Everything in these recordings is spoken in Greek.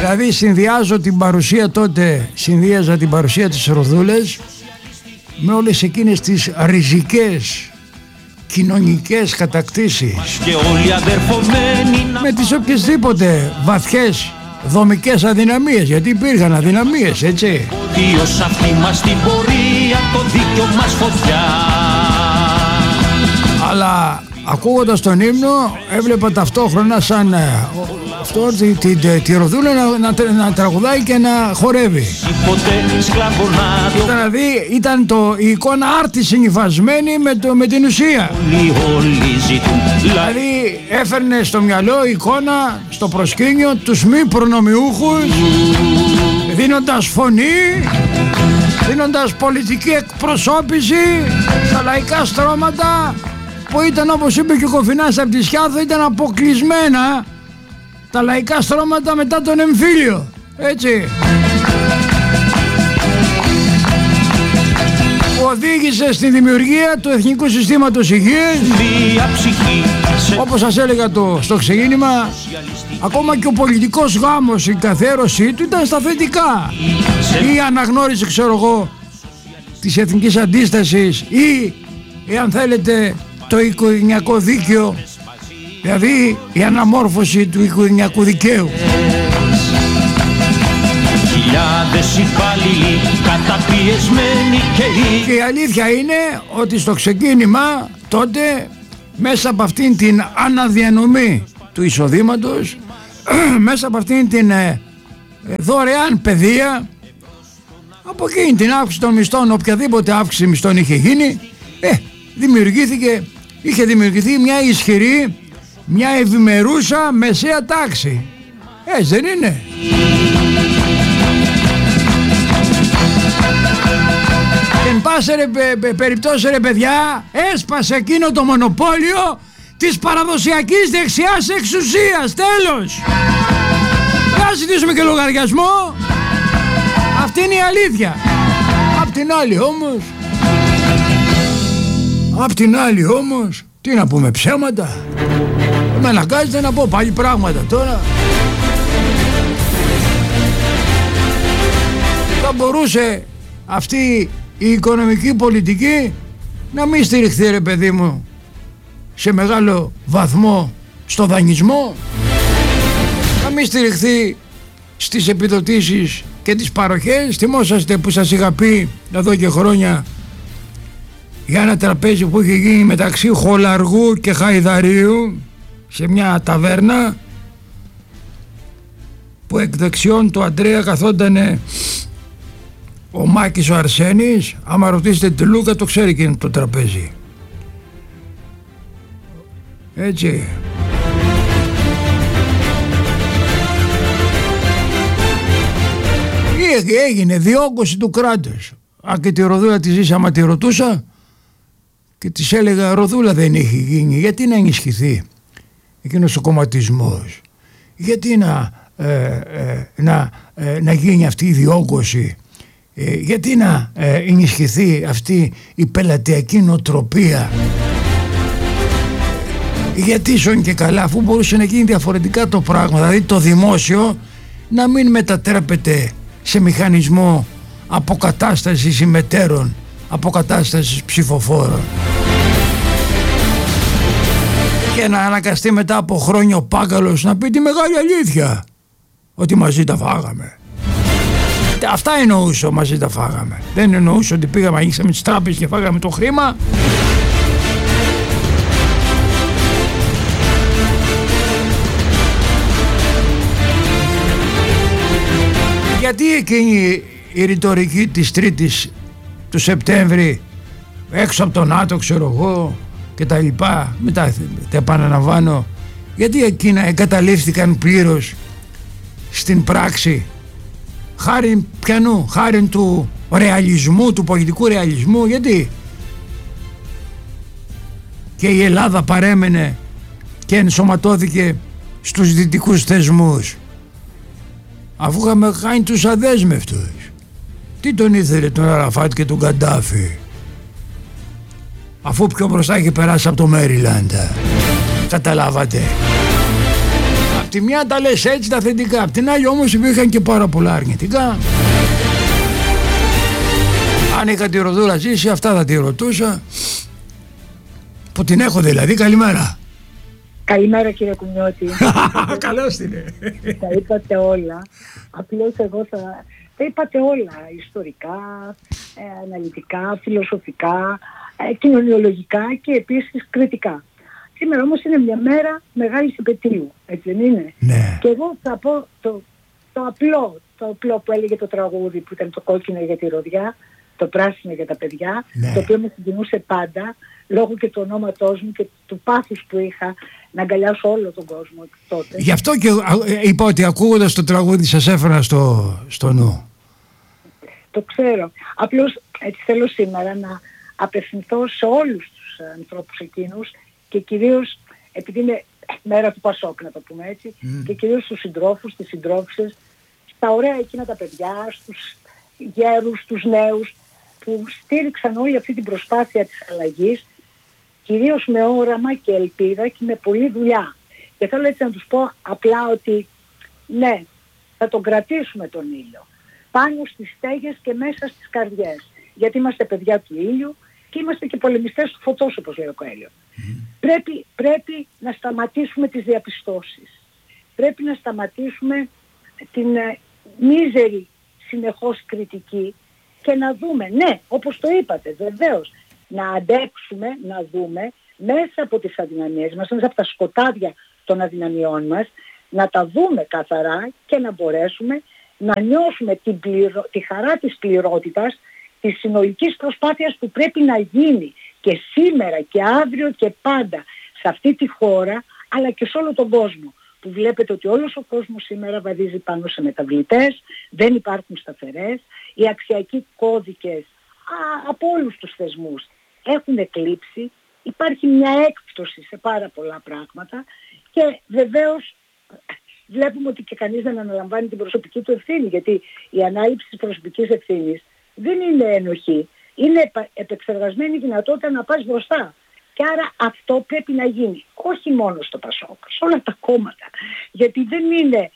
Δηλαδή συνδυάζα την παρουσία της Ροδούλας με όλες εκείνες τις ριζικές κοινωνικές κατακτήσεις, με τις οποιασδήποτε βαθιές δομικές αδυναμίες, γιατί υπήρχαν αδυναμίες, έτσι. Αλλά ακούγοντας τον ύμνο έβλεπα ταυτόχρονα σαν αυτό τη Ροδούλα να τραγουδάει και να χορεύει. Δηλαδή ήταν η εικόνα άρτη συνυφασμένη με την ουσία. Δηλαδή έφερνε στο μυαλό η εικόνα, στο προσκήνιο, τους μη προνομιούχους, δίνοντας φωνή, δίνοντας πολιτική εκπροσώπηση στα λαϊκά στρώματα που ήταν, όπως είπε και ο Κοφινάς από τη Σιάθο, ήταν αποκλεισμένα τα λαϊκά στρώματα μετά τον εμφύλιο, έτσι. Οδήγησε στη δημιουργία του Εθνικού Συστήματος Υγείας, όπως σας έλεγα στο ξεκίνημα. Ακόμα και ο πολιτικός γάμος, η καθιέρωσή του ήταν στα θετικά. Η αναγνώριση, ξέρω εγώ, της εθνικής αντίστασης, ή εάν θέλετε το οικογενειακό δίκαιο, δηλαδή η αναμόρφωση του οικογενειακού δικαίου. Και η αλήθεια είναι ότι στο ξεκίνημα τότε, μέσα από αυτήν την αναδιανομή του εισοδήματος, μέσα από αυτήν την δωρεάν παιδεία, από εκείνη την αύξηση των μισθών, οποιαδήποτε αύξηση μισθών είχε γίνει, είχε δημιουργηθεί μια ισχυρή, μια ευημερούσα μεσαία τάξη. Έτσι δεν είναι? Εν πάση περιπτώσει, ρε παιδιά, έσπασε εκείνο το μονοπόλιο της παραδοσιακής δεξιάς εξουσίας. Τέλος. Θα ζητήσουμε και λογαριασμό. Αυτή είναι η αλήθεια. Απ' την άλλη όμως, τι να πούμε, ψέματα? Με αναγκάζεται να πω πάλι πράγματα τώρα. Θα μπορούσε αυτή η οικονομική πολιτική να μην στηριχθεί, ρε παιδί μου, σε μεγάλο βαθμό στο δανεισμό, να μην στηριχθεί στις επιδοτήσεις και τις παροχές. Θυμόσαστε που σας είχα πει εδώ και χρόνια για ένα τραπέζι που είχε γίνει μεταξύ Χολαργού και Χαϊδαρίου σε μια ταβέρνα, που εκ δεξιών του Αντρέα καθόντανε ο Μάκης ο Αρσένης. Άμα ρωτήσετε τη Λούκα, το ξέρει και είναι το τραπέζι, έτσι. Έγινε διόγκωση του κράτους. Αν και τη Ροδούλα τη ζήσα, άμα τη ρωτούσα και της έλεγα, Ροδούλα, δεν έχει γίνει, γιατί να ενισχυθεί εκείνος ο κομματισμός, γιατί να γίνει αυτή η διόγκωση, γιατί να ενισχυθεί αυτή η πελατειακή νοοτροπία, γιατί σώνει και καλά, αφού μπορούσε να γίνει διαφορετικά το πράγμα, δηλαδή το δημόσιο να μην μετατρέπεται σε μηχανισμό αποκατάστασης συμμετέρων, αποκατάστασης ψηφοφόρων, και να αναγκαστεί μετά από χρόνια ο Πάγκαλος να πει τη μεγάλη αλήθεια, ότι μαζί τα φάγαμε. Αυτά εννοούσε, μαζί τα φάγαμε. Δεν εννοούσε ότι πήγαμε, ανοίξαμε τις τράπεζες και φάγαμε το χρήμα. Γιατί εκείνη η ρητορική της 3ης του Σεπτέμβρη, έξω από τον ΝΑΤΟ, ξέρω εγώ, και τα λοιπά, μετά τα επαναλαμβάνω, γιατί εκείνα εγκαταλείφθηκαν πλήρως στην πράξη, χάρη πιανού, χάρη του ρεαλισμού, του πολιτικού ρεαλισμού? Γιατί? Και η Ελλάδα παρέμενε και ενσωματώθηκε στους δυτικούς θεσμούς, αφού είχαμε κάνει τους αδέσμευτους. Τι τον ήθελε τον Αραφάτ και τον Καντάφη, αφού πιο μπροστά είχε περάσει από το Μέριλαντ? Καταλάβατε? τη μια τα λες έτσι τα θετικά, απ' την άλλη όμως υπήρχαν και πάρα πολλά αρνητικά. Αν είχα τη Ροδούρα ζήσει, αυτά θα τη ρωτούσα. Που την έχω δηλαδή. Καλημέρα. Καλημέρα κύριε Κουνιώτη. Καλώς την είναι. Τα είπατε όλα. Απλώς εγώ τα είπατε όλα. Ιστορικά, αναλυτικά, φιλοσοφικά, κοινωνιολογικά και επίσης κριτικά. Σήμερα όμως είναι μια μέρα μεγάλης επετείου, έτσι δεν είναι? Ναι. Και εγώ θα πω το απλό που έλεγε το τραγούδι, που ήταν το κόκκινο για τη ροδιά, το πράσινο για τα παιδιά, ναι. Το οποίο με συγκινούσε πάντα, λόγω και του ονόματός μου και του πάθους που είχα να αγκαλιάσω όλο τον κόσμο τότε. Γι' αυτό και είπα ότι ακούγοντας το τραγούδι σας έφερα στο νου. Το ξέρω. Απλώς έτσι θέλω σήμερα να απευθυνθώ σε όλους τους ανθρώπους εκείνους και κυρίως, επειδή είναι μέρα του Πασόκ να το πούμε έτσι, και κυρίως στους συντρόφους, τις συντρόφισσες, στα ωραία εκείνα τα παιδιά, στους γέρους, τους νέους, που στήριξαν όλη αυτή την προσπάθεια της αλλαγής, κυρίως με όραμα και ελπίδα και με πολλή δουλειά. Και θέλω έτσι να τους πω απλά ότι ναι, θα τον κρατήσουμε τον ήλιο πάνω στις στέγες και μέσα στις καρδιές. Γιατί είμαστε παιδιά του ήλιου και είμαστε και πολεμιστές του φωτός, όπως λέει ο Κοέλιο. Πρέπει να σταματήσουμε τις διαπιστώσεις. Πρέπει να σταματήσουμε την μίζερη συνεχώς κριτική και να δούμε, ναι, όπως το είπατε, βεβαίως, να αντέξουμε, να δούμε μέσα από τις αδυναμίες μας, μέσα από τα σκοτάδια των αδυναμιών μας, να τα δούμε καθαρά και να μπορέσουμε να νιώσουμε τη χαρά της πληρότητας, της συνολικής προσπάθειας που πρέπει να γίνει και σήμερα και αύριο και πάντα σε αυτή τη χώρα, αλλά και σε όλο τον κόσμο. Που βλέπετε ότι όλος ο κόσμος σήμερα βαδίζει πάνω σε μεταβλητές, δεν υπάρχουν σταθερές, οι αξιακοί κώδικες από όλους τους θεσμούς έχουν εκλείψει, υπάρχει μια έκπτωση σε πάρα πολλά πράγματα και βεβαίως βλέπουμε ότι και κανείς δεν αναλαμβάνει την προσωπική του ευθύνη, γιατί η ανάληψη της προσωπικής ευθύνης δεν είναι ενοχή, είναι επεξεργασμένη δυνατότητα να πας μπροστά. Και άρα αυτό πρέπει να γίνει, όχι μόνο στο Πασόκ, σε όλα τα κόμματα. Γιατί δεν είναι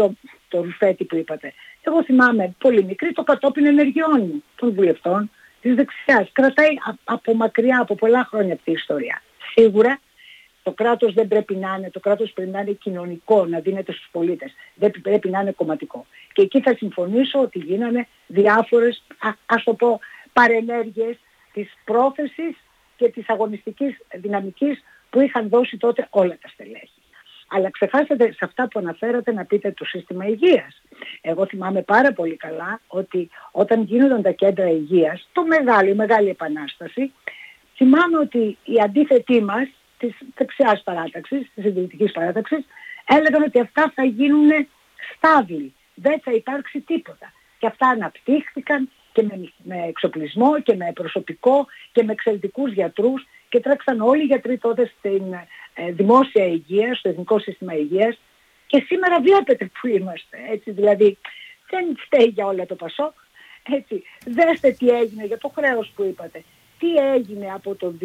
το ρουφέτη που είπατε. Εγώ θυμάμαι πολύ μικρή το κατόπιν ενεργειών μου, των βουλευτών της δεξιάς. Κρατάει από μακριά, από πολλά χρόνια αυτή η ιστορία. Σίγουρα το κράτος δεν πρέπει να είναι, το κράτος πρέπει να είναι κοινωνικό, να δίνεται στους πολίτες. Δεν πρέπει να είναι κομματικό. Και εκεί θα συμφωνήσω ότι γίνανε διάφορες, ας το πω, παρενέργειες της πρόθεσης και της αγωνιστικής δυναμικής που είχαν δώσει τότε όλα τα στελέχη. Αλλά ξεχάσατε σε αυτά που αναφέρατε να πείτε το σύστημα υγείας. Εγώ θυμάμαι πάρα πολύ καλά ότι όταν γίνονταν τα κέντρα υγείας, η μεγάλη επανάσταση, θυμάμαι ότι οι αντίθετοι μας της δεξιάς παράταξης, της συντηρητικής παράταξης, έλεγαν ότι αυτά θα γίνουν στάβλοι, δεν θα υπάρξει τίποτα. Και αυτά αναπτύχθηκαν και με εξοπλισμό και με προσωπικό και με εξαιρετικούς γιατρούς και τρέξαν όλοι οι γιατροί τότε στην δημόσια υγεία, στο Εθνικό Σύστημα Υγείας και σήμερα βλέπετε που είμαστε, έτσι, δηλαδή δεν φταίει για όλα το Πασόκ, έτσι, δέστε τι έγινε για το χρέος που είπατε, τι έγινε από το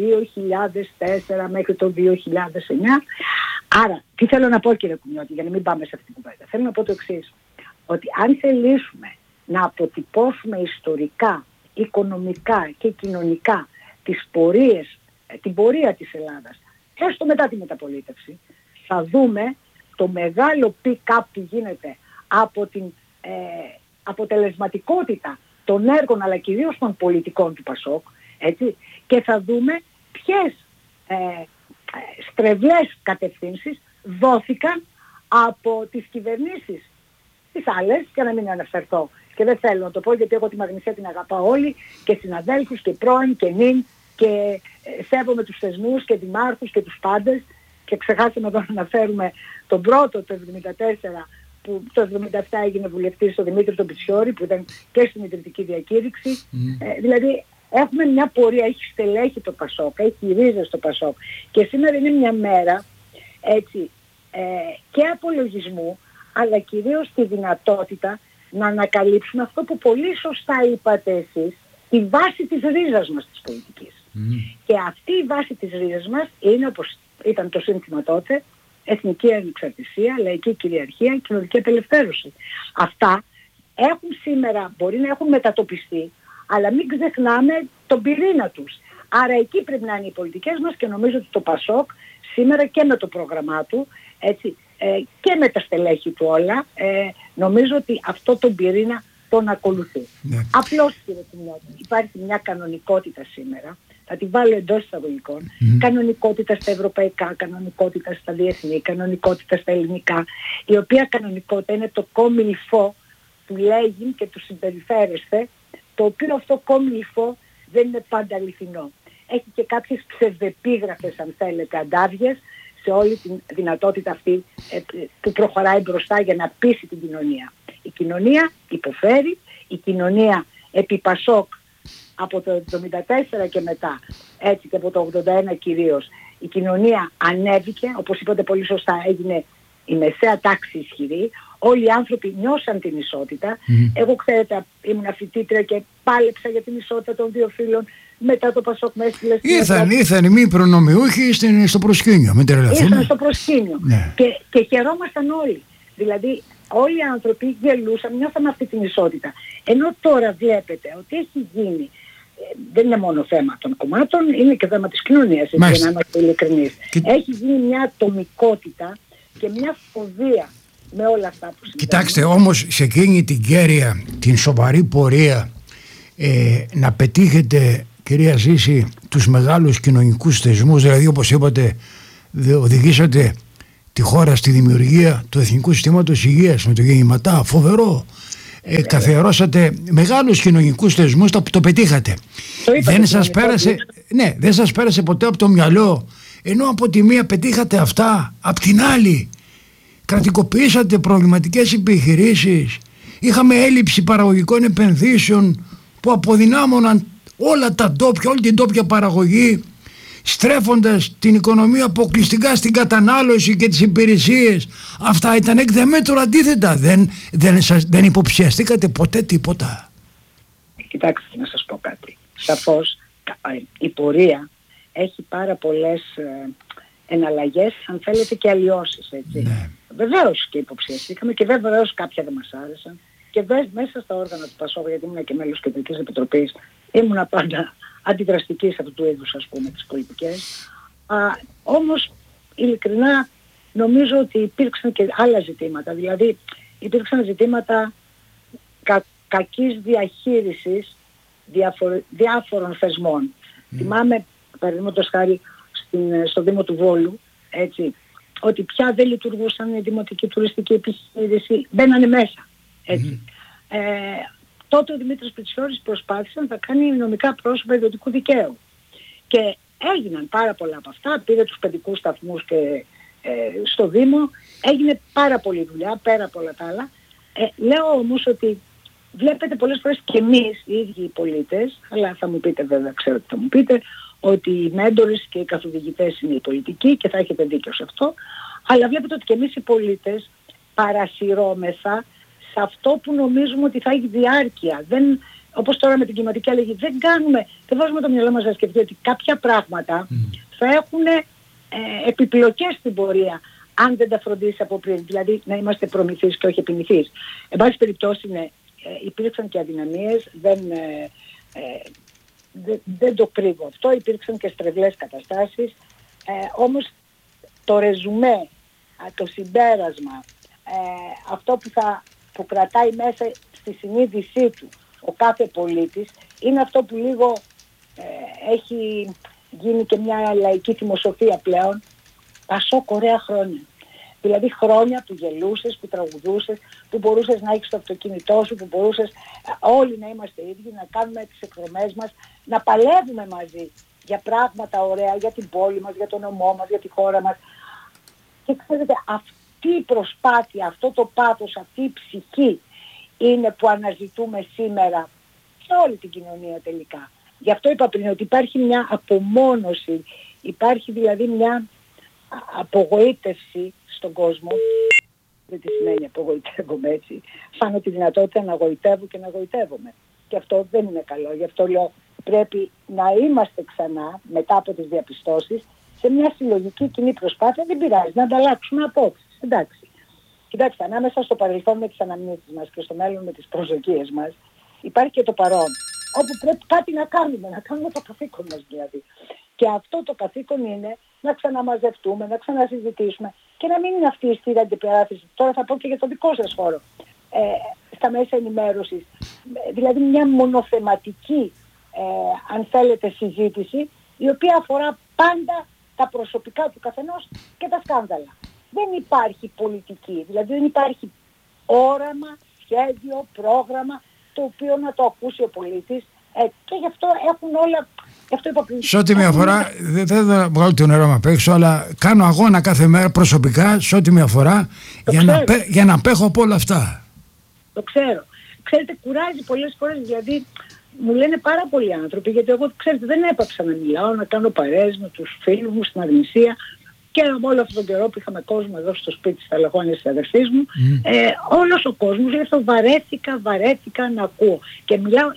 2004 μέχρι το 2009, άρα τι θέλω να πω κύριε Κουνιώτη για να μην πάμε σε αυτή την κουβέντα, θέλω να πω το εξής, ότι αν θελήσουμε να αποτυπώσουμε ιστορικά, οικονομικά και κοινωνικά την πορεία της Ελλάδας, έστω μετά τη μεταπολίτευση, θα δούμε το μεγάλο pick-up που γίνεται από την αποτελεσματικότητα των έργων αλλά κυρίως των πολιτικών του Πασόκ, έτσι, και θα δούμε ποιες στρεβλές κατευθύνσεις δόθηκαν από τις κυβερνήσεις τις άλλες, για να μην αναφερθώ. Και δεν θέλω να το πω γιατί εγώ τη Μαγνησία την αγαπάω όλοι και συναδέλφους και πρώην και νυν και σέβομαι τους θεσμούς και δημάρχους και τους πάντες και ξεχάσαμε εδώ να αναφέρουμε τον πρώτο το 1974 που το 1977 έγινε βουλευτής ο Δημήτρης τον Πιτσιόρη που ήταν και στην ιδρυτική διακήρυξη. Δηλαδή έχουμε μια πορεία, έχει στελέχη το Πασόκ, έχει ρίζες το Πασόκ και σήμερα είναι μια μέρα έτσι και απολογισμού αλλά κυρίως τη δυνατότητα να ανακαλύψουμε αυτό που πολύ σωστά είπατε εσείς, τη βάση της ρίζας μας της πολιτικής. Και αυτή η βάση της ρίζας μας είναι, όπως ήταν το σύνθημα τότε, εθνική ανεξαρτησία, λαϊκή κυριαρχία, κοινωνική απελευθέρωση. Αυτά έχουν σήμερα, μπορεί να έχουν μετατοπιστεί, αλλά μην ξεχνάμε τον πυρήνα τους. Άρα εκεί πρέπει να είναι οι πολιτικές μας και νομίζω ότι το ΠΑΣΟΚ σήμερα και με το πρόγραμμά του, έτσι, και με τα στελέχη του όλα, νομίζω ότι αυτό τον πυρήνα τον ακολουθεί. Ναι. Απλώς, κύριε Τιμιώτη, υπάρχει μια κανονικότητα σήμερα, θα τη βάλω εντός εισαγωγικών, κανονικότητα στα ευρωπαϊκά, κανονικότητα στα διεθνή, κανονικότητα στα ελληνικά, η οποία κανονικότητα είναι το κόμιλφο που λέγει και του συμπεριφέρεστε, το οποίο αυτό κόμιλφο δεν είναι πάντα αληθινό. Έχει και κάποιες ψευδεπίγραφες, αν θέλετε, αντάβιες σε όλη τη δυνατότητα αυτή που προχωράει μπροστά για να πείσει την κοινωνία. Η κοινωνία υποφέρει, η κοινωνία επί ΠΑΣΟΚ από το 1974 και μετά, έτσι και από το 1981 κυρίως, η κοινωνία ανέβηκε, όπως είπατε πολύ σωστά, έγινε η μεσαία τάξη ισχυρή, όλοι οι άνθρωποι νιώσαν την ισότητα. Εγώ, ξέρετε, ήμουν φοιτήτρια και πάλεψα για την ισότητα των δύο φύλων. Μετά το ΠΑΣΟΚ με έστειλε ήρθαν οι μη προνομιούχοι στο προσκήνιο, μην τρελαθούμε. Ήρθαν στο προσκήνιο. Ναι. Και χαιρόμασταν όλοι. Δηλαδή όλοι οι άνθρωποι γελούσαν, νιώθαμε αυτή την ισότητα. Ενώ τώρα βλέπετε ότι έχει γίνει, δεν είναι μόνο θέμα των κομμάτων, είναι και θέμα της κοινωνίας, για να είμαστε ειλικρινείς. Έχει γίνει μια ατομικότητα και μια φοβία με όλα αυτά που συμβαίνουν. Κοιτάξτε, όμως σε εκείνη την κέρια, την σοβαρή πορεία, να πετύχετε, κυρία Ζήση, τους μεγάλους κοινωνικούς θεσμούς, δηλαδή όπως είπατε, οδηγήσατε τη χώρα στη δημιουργία του Εθνικού Συστήματος Υγείας με το γεννηματά, φοβερό. Καθιερώσατε μεγάλους κοινωνικούς θεσμούς, το πετύχατε. Δεν σας πέρασε ποτέ από το μυαλό, ενώ από τη μία πετύχατε αυτά, από την άλλη κρατικοποιήσατε προβληματικές επιχειρήσεις, είχαμε έλλειψη παραγωγικών επενδύσεων που αποδυνάμωναν όλα τα ντόπια, όλη την ντόπια παραγωγή, στρέφοντας την οικονομία αποκλειστικά στην κατανάλωση και τις υπηρεσίες. Αυτά ήταν εκ δεμέτρου αντίθετα. Δεν υποψιαστήκατε ποτέ τίποτα? Κοιτάξτε, να σας πω κάτι. Σαφώς η πορεία έχει πάρα πολλές εναλλαγές, αν θέλετε, και αλλοιώσεις, έτσι. Ναι. Βεβαίως και υποψιαστήκαμε και βεβαίως κάποια δεν μας άρεσαν. Και μέσα στα όργανα του ΠΑΣΟΚ, γιατί ήμουν και μέλος Κεντρικής Επιτροπής, ήμουν πάντα αντιδραστική σε αυτού του είδους, ας πούμε, τις πολιτικές. Όμως, ειλικρινά, νομίζω ότι υπήρξαν και άλλα ζητήματα. Δηλαδή, υπήρξαν ζητήματα κακής διαχείρισης διάφορων θεσμών. Θυμάμαι, παραδείγματος χάρη, στο Δήμο του Βόλου, έτσι, ότι πια δεν λειτουργούσαν η δημοτική τουριστική επιχείρηση, μπαίνανε μέσα. Έτσι. Τότε ο Δημήτρης Πετσιόρης προσπάθησε να τα κάνει νομικά πρόσωπα ιδιωτικού δικαίου. Και έγιναν πάρα πολλά από αυτά, πήρε τους παιδικούς σταθμούς και στο Δήμο, έγινε πάρα πολλή δουλειά, πέρα από όλα τα άλλα. Λέω όμως ότι βλέπετε πολλές φορές και εμείς οι ίδιοι οι πολίτες, αλλά θα μου πείτε, βέβαια ξέρω ότι θα μου πείτε, ότι οι μέντορες και οι καθοδηγητές είναι οι πολιτικοί και θα έχετε δίκιο σε αυτό, αλλά βλέπετε ότι και εμείς οι πολίτες παρασυρώμεθα σε αυτό που νομίζουμε ότι θα έχει διάρκεια. Όπως τώρα με την κλιματική αλλαγή, δεν βάζουμε το μυαλό μας να σκεφτεί ότι κάποια πράγματα θα έχουν επιπλοκές στην πορεία αν δεν τα φροντίσει από πριν. Δηλαδή να είμαστε προμηθείς και όχι επιμηθείς. Εν πάση περιπτώσει υπήρξαν και αδυναμίες, δεν το κρύβω αυτό, υπήρξαν και στρεβλές καταστάσεις, όμως το ρεζουμέ, το συμπέρασμα, αυτό που κρατάει μέσα στη συνείδησή του ο κάθε πολίτης, είναι αυτό που λίγο έχει γίνει και μια λαϊκή θυμοσοφία πλέον, ΠΑΣΟΚ ωραία χρόνια. Δηλαδή χρόνια που γελούσες, που τραγουδούσες, που μπορούσες να έχεις το αυτοκίνητό σου, που μπορούσες όλοι να είμαστε ίδιοι, να κάνουμε τις εκδρομές μας, να παλεύουμε μαζί για πράγματα ωραία, για την πόλη μας, για τον νομό μας, για τη χώρα μας. Και ξέρετε, αυτή η προσπάθεια, αυτό το πάθος, αυτή η ψυχή είναι που αναζητούμε σήμερα σε όλη την κοινωνία τελικά. Γι' αυτό είπα πριν ότι υπάρχει μια απομόνωση, υπάρχει δηλαδή μια απογοήτευση στον κόσμο. Δεν τι σημαίνει απογοητεύομαι, έτσι. Φάνω τη δυνατότητα να γοητεύω και να γοητεύομαι. Και αυτό δεν είναι καλό. Γι' αυτό λέω πρέπει να είμαστε ξανά μετά από τις διαπιστώσεις σε μια συλλογική κοινή προσπάθεια, δεν πειράζει να ανταλλάξουμε απόψεις. Εντάξει. Κοιτάξτε, ανάμεσα στο παρελθόν με τις αναμνήσεις μας και στο μέλλον με τις προσδοκίες μας, υπάρχει και το παρόν, όπου πρέπει κάτι να κάνουμε το καθήκον μας δηλαδή. Και αυτό το καθήκον είναι να ξαναμαζευτούμε, να ξανασυζητήσουμε και να μην είναι αυτή η στήρα αντιπεράθεση. Τώρα θα πω και για το δικό σας χώρο. Στα μέσα ενημέρωσης. Δηλαδή μια μονοθεματική, αν θέλετε, συζήτηση, η οποία αφορά πάντα τα προσωπικά του καθενός και τα σκάνδαλα. Δεν υπάρχει πολιτική, δηλαδή δεν υπάρχει όραμα, σχέδιο, πρόγραμμα, το οποίο να το ακούσει ο πολίτης, και γι' αυτό έχουν όλα... Σε ό,τι με αφορά, δεν θα βγάλω το νερό μου απ' έξω, αλλά κάνω αγώνα κάθε μέρα προσωπικά, σε ό,τι με αφορά, για να απέχω από όλα αυτά. Το ξέρω. Ξέρετε, κουράζει πολλές φορές, δηλαδή μου λένε πάρα πολλοί άνθρωποι, γιατί εγώ, ξέρετε, δεν έπαψα να μιλάω, να κάνω παρέες με τους φίλους μου στην Αρνησία και όλο αυτόν τον καιρό που είχαμε κόσμο εδώ στο σπίτι στα Λεγόνια της αδερφής μου, όλος ο κόσμος λέει αυτό, βαρέθηκα να ακούω. Και μιλάω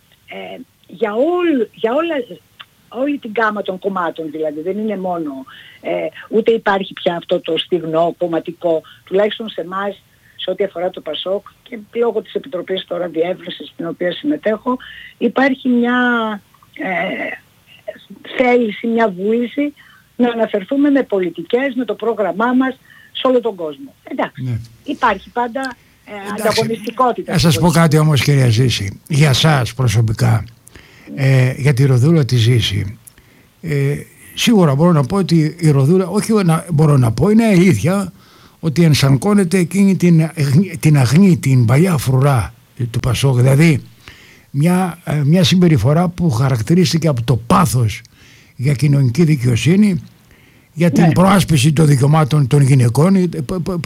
για όλη την γάμα των κομμάτων, δηλαδή δεν είναι μόνο, ούτε υπάρχει πια αυτό το στιγνό κομματικό, τουλάχιστον σε εμάς, σε ό,τι αφορά το ΠΑΣΟΚ και λόγω της Επιτροπής τώρα Διεύρυνσης στην οποία συμμετέχω, υπάρχει μια θέληση, μια βούληση να αναφερθούμε με πολιτικές, με το πρόγραμμά μας σε όλο τον κόσμο. Εντάξει, υπάρχει πάντα ανταγωνιστικότητα. Θα σας πω κάτι όμως, κυρία Ζήση, για σας προσωπικά, για τη Ροδούλα τη Ζήση. Σίγουρα μπορώ να πω ότι η Ροδούλα, όχι μπορώ να πω, είναι αλήθεια ότι ενσαρκώνεται εκείνη την αγνή, την παλιά φρουρά του ΠΑΣΟΚ, δηλαδή μια συμπεριφορά που χαρακτηρίστηκε από το πάθος για κοινωνική δικαιοσύνη, για την προάσπιση των δικαιωμάτων των γυναικών,